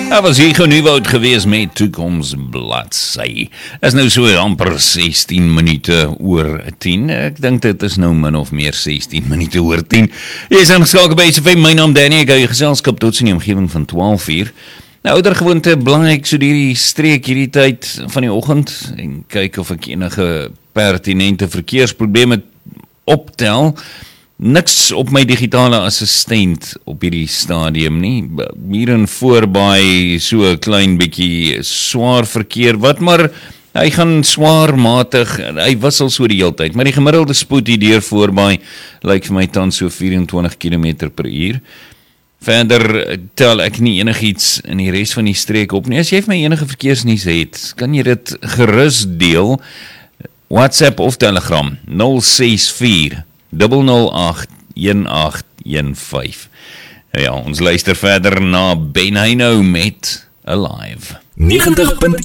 Dat was hier gou Nieuwoud gewees met toekomsbladsy. Is nou so amper 16 minute oor 10. Ek dink dit is nou min of meer 16 minute oor 10. Jy is aangeskakel by SFM, my naam Danny, ek hou jou geselskap tot in die omgewing van 12 uur. Nou, ouder gewoonte belangrijk so die streek hierdie tyd van die oggend en kyk of ek enige pertinente verkeersprobleme optel. Niks op my digitale assistent op hierdie stadium nie. Hier in voorbaai so 'n klein bietjie swaar verkeer, wat maar hy gaan swaarmatig, hy wissel so die hele tyd, maar die gemiddelde spoed hier deur voorbaai lyk vir my tans so 24 km/h. Verder tel ek nie enigiets in die res van die streek op nie. As jy vir my enige verkeersnuus het, kan jy dit gerus deel. WhatsApp of Telegram 064 008 1815. Ja, ons luister verder na Ben Heino met Alive. 90.1